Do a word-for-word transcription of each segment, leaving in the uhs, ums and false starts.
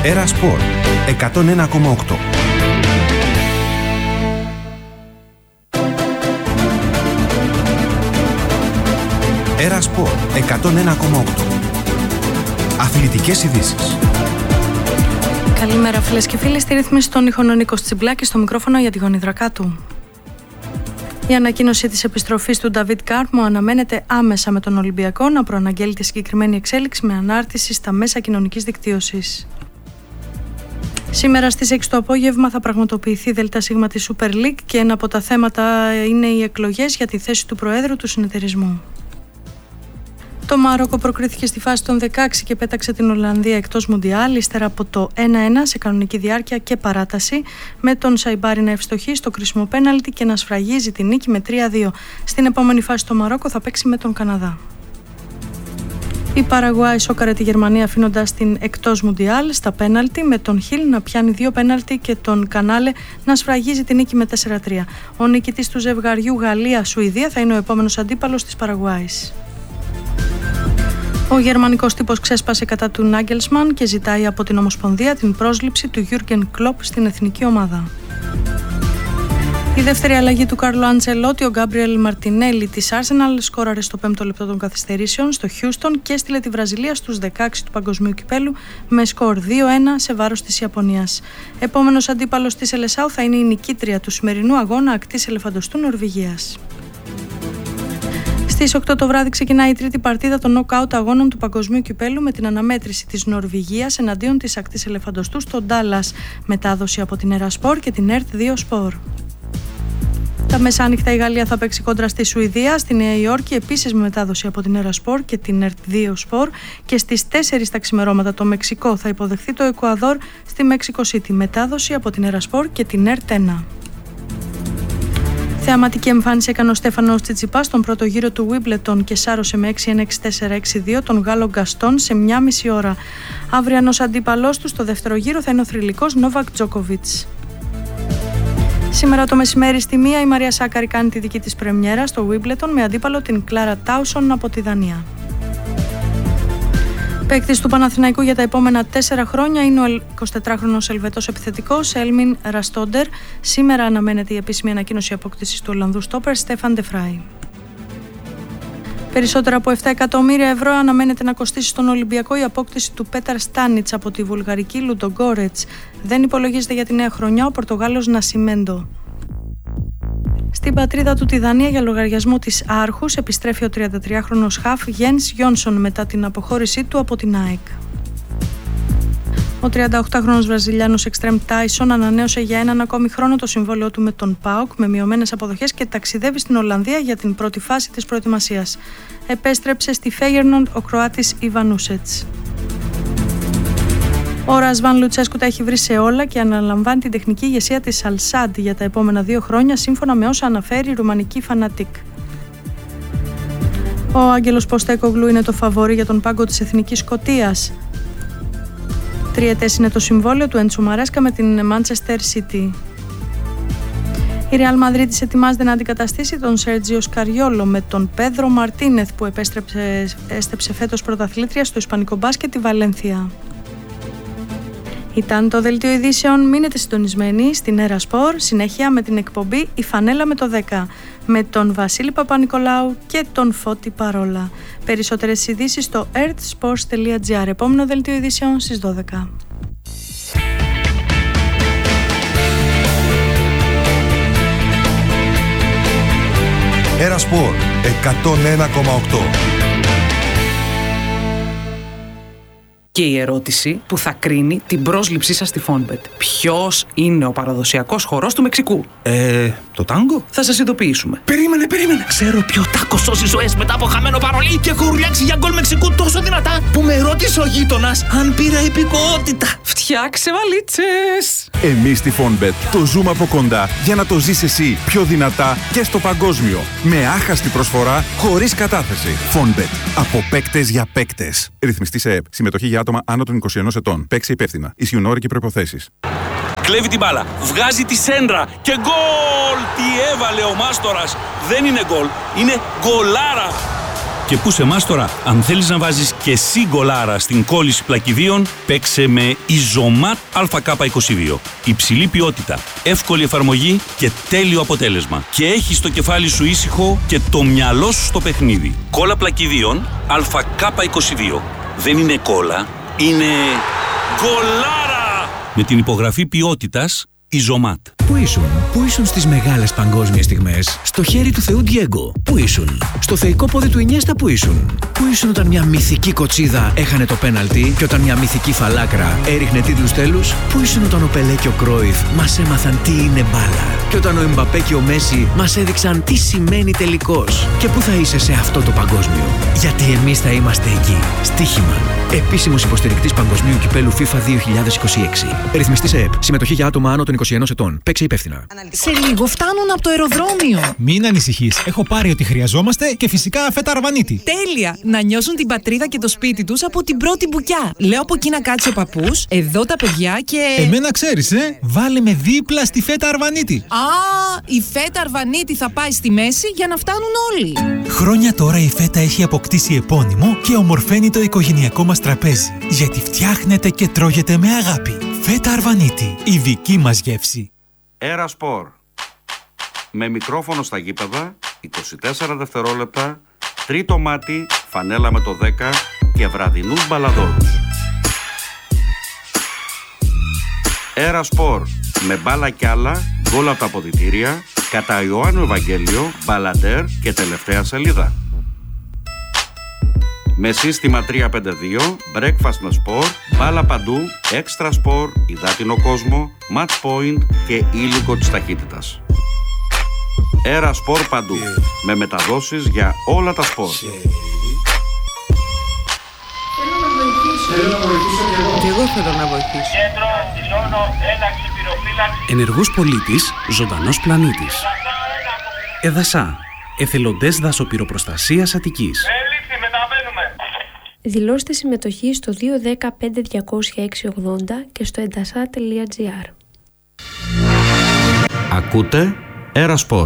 Έρα Σπορ εκατόν ένα κόμμα οκτώ. Έρα Σπορ εκατόν ένα κόμμα οκτώ. Αθλητικές ειδήσεις. Καλημέρα φίλες και φίλοι, στη ρύθμιση των ήχων ο Νίκος Τσιμπλάκης, στο μικρόφωνο για τη Γονιδρακάτου. Η ανακοίνωση της επιστροφής του Νταβίτ Κάρμο αναμένεται άμεσα με τον Ολυμπιακό να προαναγγέλει τη συγκεκριμένη εξέλιξη με ανάρτηση στα μέσα κοινωνικής δικτύωσης. Σήμερα στις έξι το απόγευμα θα πραγματοποιηθεί η ΔΣ της Super League και ένα από τα θέματα είναι οι εκλογές για τη θέση του Προέδρου του συνεταιρισμού. Το Μαρόκο προκρίθηκε στη φάση των δεκαέξι και πέταξε την Ολλανδία εκτός Μουντιάλ, ύστερα από το ένα ένα σε κανονική διάρκεια και παράταση, με τον Σαϊμπάρι να ευστοχεί στο κρίσιμο πέναλτι και να σφραγίζει τη νίκη με τρία δύο. Στην επόμενη φάση το Μαρόκο θα παίξει με τον Καναδά. Η Παραγουάη σόκαρε τη Γερμανία αφήνοντας την εκτός Μουντιάλ στα πέναλτι, με τον Χιλ να πιάνει δύο πέναλτι και τον Κανάλε να σφραγίζει τη νίκη με τέσσερα τρία. Ο νικητής του ζευγαριού Γαλλία-Σουηδία θα είναι ο επόμενος αντίπαλος της Παραγουάης. Ο γερμανικός τύπος ξέσπασε κατά του Νάγκελσμαν και ζητάει από την Ομοσπονδία την πρόσληψη του Γιούργεν Κλοπ στην εθνική ομάδα. Η δεύτερη αλλαγή του Κάρλο Αντσελότη, ο Γκάμπριελ Μαρτινέλη της Arsenal, σκόραρε στο πέμπτο λεπτό των καθυστερήσεων στο Χιούστον και έστειλε τη Βραζιλία στους δεκαέξι του Παγκοσμίου Κυπέλου με σκορ δύο ένα σε βάρος της Ιαπωνίας. Επόμενος αντίπαλος της Ελεσάου θα είναι η νικήτρια του σημερινού αγώνα ακτής ελεφαντοστού Νορβηγίας. Στις οκτώ το βράδυ ξεκινάει η τρίτη παρτίδα των νοκάουτ αγώνων του Παγκοσμίου Κυπέλου με την αναμέτρηση της Νορβηγίας εναντίον της ακτής ελεφαντοστού στο Ντάλλας. Μετάδοση από την Έρα Σπορ και την ΕΡΤ δύο Σπορ. Τα μεσάνυχτα η Γαλλία θα παίξει κόντρα στη Σουηδία, στη Νέα Υόρκη, επίσης με μετάδοση από την Έρα Σπορ και την ΕΡΤ δύο Σπορ, και στις τέσσερις τα ξημερώματα το Μεξικό θα υποδεχθεί το Εκουαδόρ στη Μέξικο City. Μετάδοση από την Έρα Σπορ και την ΕΡΤ ένα. Θεαματική εμφάνιση έκανε ο Στέφανος Τσιτσιπάς στον πρώτο γύρο του Wimbledon και σάρωσε με έξι ένα έξι τέσσερα έξι δύο τον Γάλλο Γκαστόν σε μία μισή ώρα. Αυριανός αντίπαλός του στο δεύτερο γύρο θα είναι ο θρυλικός Νόβακ Τζόκοβιτς. Σήμερα το μεσημέρι στη μία η Μαρία Σάκαρη κάνει τη δική της πρεμιέρα στο Wimbledon με αντίπαλο την Κλάρα Τάουσον από τη Δανία. Παίκτης του Παναθηναϊκού για τα επόμενα τέσσερα χρόνια είναι ο εικοσιτετράχρονος Ελβετός επιθετικός Έλμιν Ραστόντερ. Σήμερα αναμένεται η επίσημη ανακοίνωση απόκτησης του Ολλανδού στόπερ Στέφαν Ντε Φράι. Περισσότερα από επτά εκατομμύρια ευρώ αναμένεται να κοστίσει στον Ολυμπιακό η απόκτηση του Πέταρ Στάνιτς από τη βουλγαρική Λουντογκόρετς. Δεν υπολογίζεται για τη νέα χρονιά ο Πορτογάλος Νασιμέντο. Στην πατρίδα του τη Δανία για λογαριασμό της Άρχους επιστρέφει ο τριαντατριάχρονος χαφ Γιένς Γιόνσον μετά την αποχώρησή του από την ΑΕΚ. Ο τριανταοκτάχρονος Βραζιλιάνος εξτρέμ Τάισον ανανέωσε για έναν ακόμη χρόνο το συμβόλαιο του με τον ΠΑΟΚ με μειωμένες αποδοχές και ταξιδεύει στην Ολλανδία για την πρώτη φάση της προετοιμασίας. Επέστρεψε στη Φέγερνοντ ο Κροάτης Ιβανούσετς. Ο Ρασβάν Λουτσέσκου τα έχει βρει σε όλα και αναλαμβάνει την τεχνική ηγεσία της Αλσάντ για τα επόμενα δύο χρόνια, σύμφωνα με όσα αναφέρει η ρουμανική Φανατίκ. Ο Άγγελος Ποστέκογλου είναι το φαβορί για τον πάγκο της Εθνικής Σκωτίας. Τριετές είναι το συμβόλαιο του Έντσο Μαρέσκα με την Manchester City. Η Ρεάλ Μαδρίτης ετοιμάζεται να αντικαταστήσει τον Σέρτζιο Σκαριόλο με τον Πέδρο Μαρτίνεθ που επέστρεψε, έστρεψε φέτος πρωταθλήτρια στο ισπανικό μπάσκετ τη Βαλένθια. Ήταν το δελτίο ειδήσεων. Μείνετε συντονισμένοι στην Έρα Σπορ, συνέχεια με την εκπομπή «Η Φανέλα με το δέκα» με τον Βασίλη Παπα-Νικολάου και τον Φώτη Παρόλα. Περισσότερες ειδήσεις στο ertsports τελεία gr. Επόμενο δελτίο ειδήσεων στις δώδεκα. Έρα Σπορ εκατόν ένα κόμμα οκτώ. Και η ερώτηση που θα κρίνει την πρόσληψή σας στη Φόνμπετ. Ποιος είναι ο παραδοσιακός χορός του Μεξικού? Ε, το τάγκο? Θα σας ειδοποιήσουμε. Περίμενε, περίμενε. Ξέρω ποιο τάκο σώζει ζωές μετά από χαμένο παρολί και έχω ουρλιάξει για γκολ Μεξικού τόσο δυνατά που με ρώτησε ο γείτονας αν πήρα υπηκοότητα. Φτιάξε βαλίτσες! Εμείς στη Φόνμπετ το ζούμε από κοντά για να το ζεις εσύ πιο δυνατά και στο παγκόσμιο. Με άχαστη προσφορά, χωρίς κατάθεση. Φόνμπετ. Από παίκτες για παίκτες. Ρυθμιστή σε ΕΠ. Συμμετοχή για άτομα άνω των είκοσι ενός ετών. Παίξε υπεύθυνα. Ισχύουν όροι και προϋποθέσεις. Κλέβει την μπάλα, βγάζει τη σέντρα και γκολ! Τι έβαλε ο Μάστορας! Δεν είναι γκολ, είναι γκολάρα! Και πού σε εμάς τώρα, αν θέλεις να βάζεις και εσύ γκολάρα στην κόλληση πλακιδίων, παίξε με Ιζωμάτ Α Κ είκοσι δύο. Υψηλή ποιότητα, εύκολη εφαρμογή και τέλειο αποτέλεσμα. Και έχεις το κεφάλι σου ήσυχο και το μυαλό σου στο παιχνίδι. Κόλλα πλακιδίων Α Κ είκοσι δύο. Δεν είναι κόλλα, είναι γκολάρα! Με την υπογραφή ποιότητας Ιζωμάτ. Πού ήσουν, πού ήσουν στις μεγάλες παγκόσμιες στιγμές? Στο χέρι του Θεού Ντιέγκο. Πού ήσουν? Στο θεϊκό πόδι του Ινιέστα. Πού ήσουν? Πού ήσουν όταν μια μυθική κοτσίδα έχανε το πέναλτι και όταν μια μυθική φαλάκρα έριχνε τίτλους τέλους? Πού ήσουν όταν ο Πελέ και ο Κρόιφ μας έμαθαν τι είναι μπάλα? Και όταν ο Εμπαπέ και ο Μέση μας έδειξαν τι σημαίνει τελικός? Και πού θα είσαι σε αυτό το παγκόσμιο? Γιατί εμείς θα είμαστε εκεί. Στοίχημα. Επίσημος υποστηρικτής Παγκοσμίου Κυπέλου FIFA δύο χιλιάδες είκοσι έξι. Ρυθμιστής ΕΕΠ. Συμμετοχή για άτομα άνω των είκοσι ενός ετών. Παίξε υπεύθυνα. Σε λίγο φτάνουν από το αεροδρόμιο. Μην ανησυχείς. Έχω πάρει ό,τι χρειαζόμαστε και φυσικά φέτα αρβανίτη. Τέλεια! Να νιώσουν την πατρίδα και το σπίτι τους από την πρώτη μπουκιά. Λέω από εκεί να κάτσει ο παππούς, εδώ τα παιδιά και. Εμένα ξέρεις, ε! Βάλε με δίπλα στη φέτα αρβανίτη. Α, η φέτα αρβανίτη θα πάει στη μέση για να φτάνουν όλοι. Χρόνια τώρα η φέτα έχει αποκτήσει επώνυμο και ομορφαίνει το οικογενειακό μας τραπέζι. Γιατί φτιάχνεται και τρώγεται με αγάπη. Φέτα αρβανίτη, η δική μας γεύση. Έρα Σπορ. Με μικρόφωνο στα γήπεδα, είκοσι τέσσερα δευτερόλεπτα, τρίτο μάτι, φανέλα με το δέκα και βραδινούς μπαλαδόρους. Έρα Σπορ. Με μπάλα κι άλλα, γκολ από τα αποδυτήρια, κατά Ιωάννου Ευαγγέλιο, μπαλαντέρ και τελευταία σελίδα. Με σύστημα τρία πέντε δύο, breakfast με σπορ, μπάλα παντού, έξτρα σπορ, υδάτινο κόσμο, match point και ήλικο της ταχύτητας. Έρα σπορ παντού, με μεταδόσεις για όλα τα σπορ. Θέλω να βοηθήσω. Θέλω να βοηθήσω και εγώ. Και εγώ θέλω να βοηθήσω. Κέντρο, δηλώνω, ένταξη, πυροφύλαξη. Ενεργός πολίτης, ζωντανός πλανήτης. Εδασά, εθελοντές δασοπυροπροστασίας Αττικής. Έληξη, μεταβαίνουμε. Δηλώστε συμμετοχή στο δύο ένα μηδέν πέντε διακόσια έξι ογδόντα και στο εντασά τελεία τζι άρ. Ακούτε Έρα Σπορ.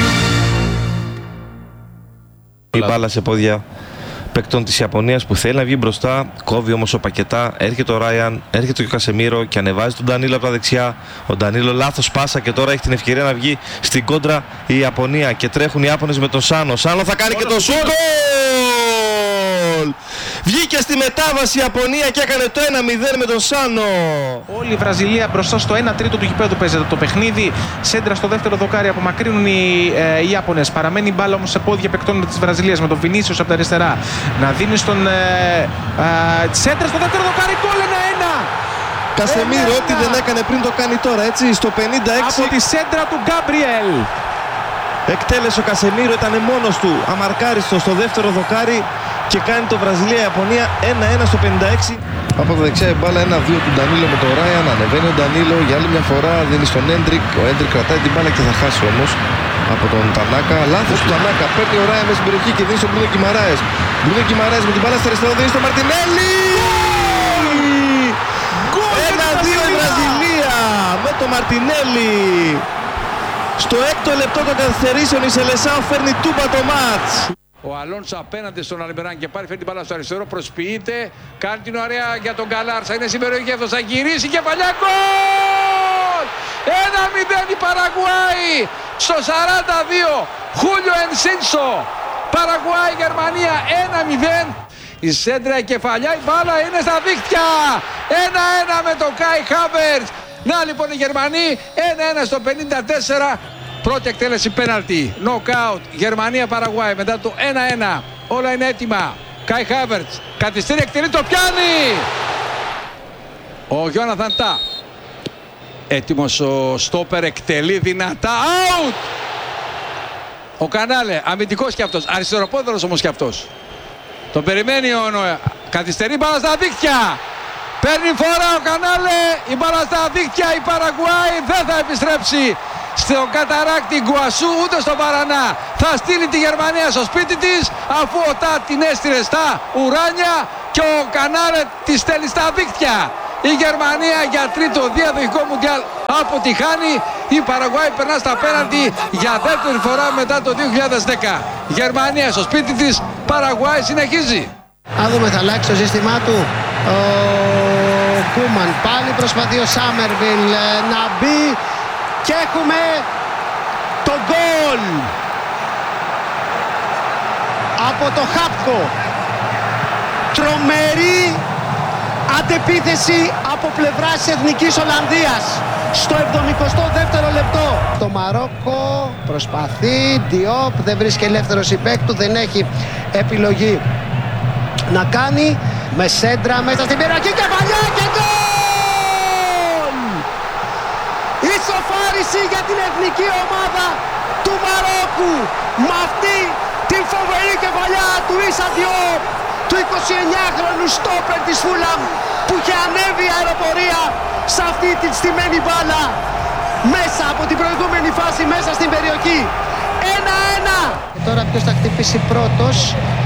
Η μπάλα σε πόδια παίκτων της Ιαπωνίας που θέλει να βγει μπροστά, κόβει όμως ο Πακετά, έρχεται ο Ράιαν, έρχεται και ο Κασεμίρο και ανεβάζει τον Ντανίλο από τα δεξιά. Ο Ντανίλο λάθος πάσα και τώρα έχει την ευκαιρία να βγει στην κόντρα η Ιαπωνία και τρέχουν οι Ιάπωνες με τον Σάνο. Σάνο θα κάνει και το σούτ! Βγήκε στη μετάβαση η Ιαπωνία και έκανε το ένα μηδέν με τον Σάνο. Όλη η Βραζιλία μπροστά στο ένα τρίτο του γηπέδου παίζεται το παιχνίδι. Σέντρα στο δεύτερο δοκάρι, απομακρύνουν οι, ε, οι Ιάπωνες. Παραμένει η μπάλα όμως σε πόδια παικτών της Βραζιλίας με τον Βινίσιος από τα αριστερά. Να δίνει στον ε, ε, σέντρα στο δεύτερο δοκάρι, γκολ ένα ένα. Κασεμίρο, ό,τι δεν έκανε πριν το κάνει τώρα, έτσι, στο πενήντα έξι. Από τη σέντρα του Γκάμπριελ. Εκτέλεσε ο Κασεμίρο, ήταν μόνος του, αμαρκάριστο στο δεύτερο δοκάρι και κάνει το Βραζιλία-Ιαπωνία ένα ένα στο πενήντα έξι. Από τα δεξιά η μπάλα ένα δύο του Ντανίλο με τον Ράιαν. Ανεβαίνει ο Ντανίλο για άλλη μια φορά, δίνει στον Έντρικ. Ο Έντρικ κρατάει την μπάλα και θα χάσει όμως από τον Τανάκα. Λάθος του Τανάκα, παίρνει ο Ράιαν μέσα στην περιοχή και δίνει στον Μπρούνο Γκιμαράες. Μπρούνο Γκιμαράες με την μπάλα στα αριστερά, δίνει στον Μαρτινέλli. ένα δύο η Βραζιλία με τον Μαρτινέλli. Στο έκτο λεπτό των καθυστερήσεων η Σελεσάο φέρνει τούμπα το μάτς. Ο Αλόνσο απέναντι στον Αλμπεράν και πάλι φέρνει την μπάλα στο αριστερό, προσποιείται, κάνει την ωραία για τον Γκαλάρσα, είναι συμπεριοχή αυτός, θα γυρίσει και παλιά γκολ! ένα μηδέν η Παραγουάη στο σαράντα δύο, Χούλιο Ενσίνσο, Παραγουάη Γερμανία ένα μηδέν. Η σέντρα κεφαλιά, η μπάλα είναι στα δίχτυα, ένα ένα με τον Κάι Χάβερτς. Να λοιπόν οι Γερμανοί, ένα ένα στο πενήντα τέσσερα. Πρώτη εκτέλεση πέναλτι, νοκάουτ, Γερμανία-Παραγουάη μετά το ένα ένα. Όλα είναι έτοιμα. Κάι Χάβερτς, καθυστέρη εκτελεί, το πιάνει! Ο Γιόναθαν Τά. Έτοιμος ο στόπερ, εκτελεί δυνατά, out! Ο Κανάλε, αμυντικός κι αυτός, αριστεροπόδερος όμως κι αυτός. Τον περιμένει ο Νοε, καθυστερεί, μπάλα στα δίκτυα. Παίρνει φορά ο Κανάλε, η μπάλα στα δίκτυα, η Παραγουάη δεν θα επιστρέψει στον καταράκτη Γκουασού ούτε στον Παρανά. Θα στείλει τη Γερμανία στο σπίτι της, αφού ο Τά την έστειλε στα ουράνια και ο Κανάλε τη στέλνει στα δίκτυα. Η Γερμανία για τρίτο διαδοχικό μουντιάλ αποτυχάνει. Η Παραγουάη περνά στα πέναλτι για δεύτερη φορά μετά το δύο χιλιάδες δέκα. Γερμανία στο σπίτι της Παραγουάη συνεχίζει. Να δούμε, θα αλλάξει το σύστημά του ο Κούμαν. Πάλι προσπαθεί ο Σάμερβιλ να μπει και έχουμε το γκολ από το Χάπκο. Τρομερή αντεπίθεση από πλευράς της Εθνικής Ολλανδίας στο εβδομηκοστό δεύτερο λεπτό. Το Μαρόκο προσπαθεί, Διόπ δεν βρίσκει ελεύθερο συμπαίκ του, δεν έχει επιλογή να κάνει, με σέντρα μέσα στην περιοχή, κεφαλιά και γκολ! Ισοφάριση για την εθνική ομάδα του Μαρόκου με αυτή την φοβερή κεφαλιά του Ίσα Διόπ, του εικοσιεννιάχρονου στόπερ της Φούλαμ, που είχε ανέβει η αεροπορία σε αυτή τη στημένη μπάλα μέσα από την προηγούμενη φάση μέσα στην περιοχή. ένα-ένα. Και τώρα ποιος θα χτυπήσει πρώτος?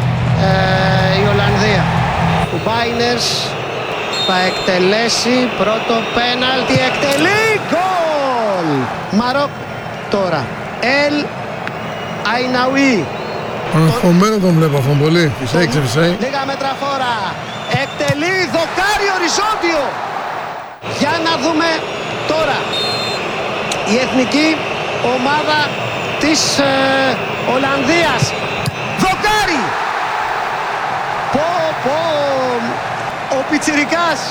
Ε, η Ολλανδία. Ο Μπάινερς θα εκτελέσει πρώτο πέναλτι, εκτελεί, γκολ! Μαρόκο τώρα. Ελ Αϊναουί. Αγχωμένο τον βλέπω αυτόν πολύ. Φυσάει, ξεφυσάει. Λίγα μέτρα φόρα. Εκτελεί, δοκάρι οριζόντιο. Για να δούμε τώρα η εθνική ομάδα της ε, Ολλανδίας. Δοκάρι. Πω πω. Ο πιτσιρικάς,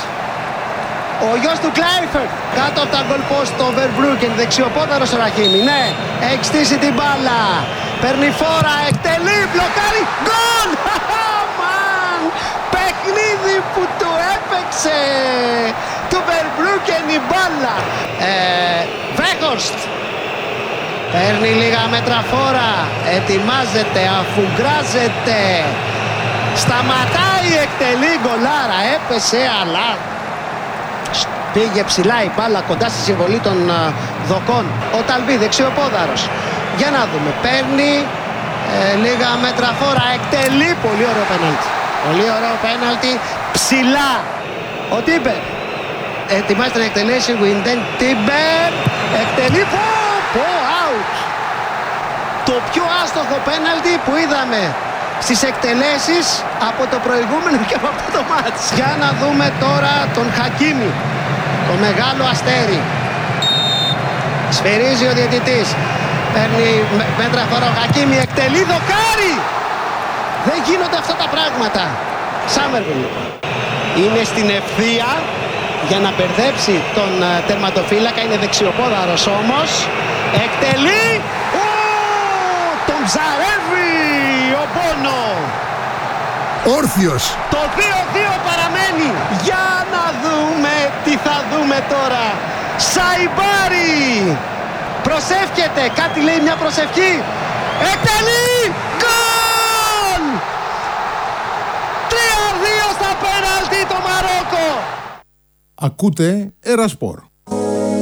ο γιος του Κλάιφερτ, κάτω από τα γκολ post το Verbruggen, δεξιοπόδαρος ο Ραχίμι. Ναι, έχει στήσει την μπάλα. Παίρνει φόρα, εκτελεί, μπλοκάρει, γκολ! Μαν! Παιχνίδι που του έπαιξε του Verbruggen η μπάλα. Ε, Βέχορστ παίρνει λίγα μέτρα φόρα, ετοιμάζεται, αφουγκράζεται, σταματάει, εκτελεί, γκολάρα, έπεσε αλλά πήγε ψηλά η μπάλα κοντά στη συμβολή των uh, δοκών. Ο Ταλβί, δεξιοπόδαρος. Για να δούμε, παίρνει ε, λίγα μέτρα φόρα, εκτελεί, πολύ ωραίο πέναλτι. Πολύ ωραίο πέναλτι, ψηλά. Ο Τίμπερ ετοιμάζεται να εκτελέσει, Winden, Τίμπερ, εκτελεί, πω, πω, out. Το πιο άστοχο πέναλτι που είδαμε στις εκτελέσεις από το προηγούμενο και από αυτό το μάτς. Για να δούμε τώρα τον Χακίμι, το μεγάλο αστέρι. Σφυρίζει ο διαιτητής. Παίρνει μέτρα φορά ο Χακίμι, εκτελεί, δοκάρι! Δεν γίνονται αυτά τα πράγματα. Σάμερβιλ είναι στην ευθεία για να μπερδέψει τον τερματοφύλακα. Είναι δεξιοπόδαρος όμως. Εκτελεί! Ου, τον ψαρεύει ο Μπόνο. Όρθιος. Το δύο δύο παραμένει. Για να δούμε τι θα δούμε τώρα. Σαϊμπάρι! Προσεύχεται, κάτι λέει μια προσευχή. Εκτελεί! Γκολ! τρία δύο στα πέναλτι το Μαρόκο. Ακούτε Era Sport.